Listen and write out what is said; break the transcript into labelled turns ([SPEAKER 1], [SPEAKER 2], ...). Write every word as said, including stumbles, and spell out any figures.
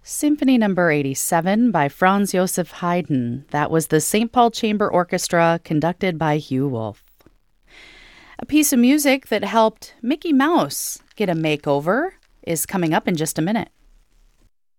[SPEAKER 1] Symphony Number eighty-seven by Franz Joseph Haydn. That was the Saint Paul Chamber Orchestra, conducted by Hugh Wolf. A piece of music that helped Mickey Mouse get a makeover is coming up in just a minute.